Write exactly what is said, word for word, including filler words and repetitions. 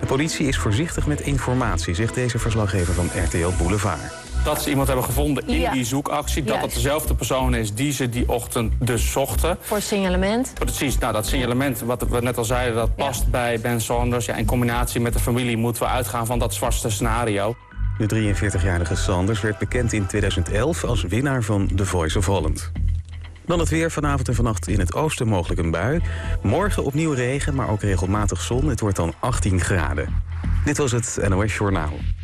Politie is voorzichtig met informatie, zegt deze verslaggever van R T L Boulevard. Dat ze iemand hebben gevonden in Ja. die zoekactie. Dat Juist. het dezelfde persoon is die ze die ochtend dus zochten. Voor signalement. Precies, nou dat signalement, wat we net al zeiden, dat past Ja. bij Ben Saunders. Ja, in combinatie met de familie moeten we uitgaan van dat zwartste scenario. De drieënveertigjarige Saunders werd bekend in tweeduizend elf als winnaar van The Voice of Holland. Dan het weer, vanavond en vannacht in het oosten mogelijk een bui. Morgen opnieuw regen, maar ook regelmatig zon. Het wordt dan achttien graden. Dit was het N O S Journaal.